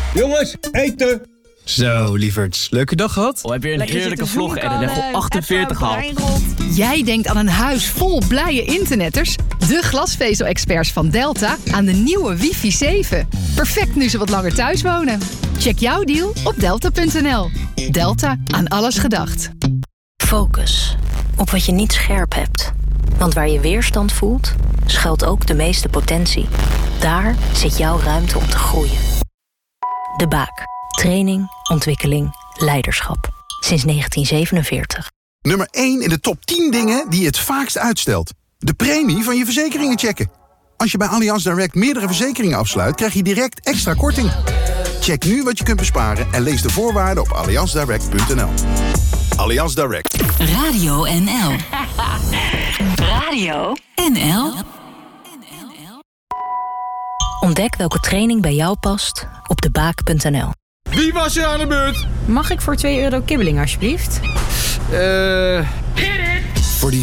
Jongens, eten! Zo, lieverds. Leuke dag gehad? Heb je een heerlijke vlog en een Lego 48 gehad? Jij denkt aan een huis vol blije internetters? De glasvezel-experts van Delta aan de nieuwe wifi 7. Perfect nu ze wat langer thuis wonen. Check jouw deal op delta.nl. Delta, aan alles gedacht. Focus op wat je niet scherp hebt. Want waar je weerstand voelt, schuilt ook de meeste potentie. Daar zit jouw ruimte om te groeien. De Baak. Training, ontwikkeling, leiderschap. Sinds 1947. Nummer 1 in de top 10 dingen die je het vaakst uitstelt. De premie van je verzekeringen checken. Als je bij Allianz Direct meerdere verzekeringen afsluit, krijg je direct extra korting. Check nu wat je kunt besparen en lees de voorwaarden op allianzdirect.nl. Allianz Direct. Radio NL. Radio NL. Ontdek welke training bij jou past op debaak.nl. Wie was er aan de beurt? Mag ik voor €2 kibbeling, alsjeblieft?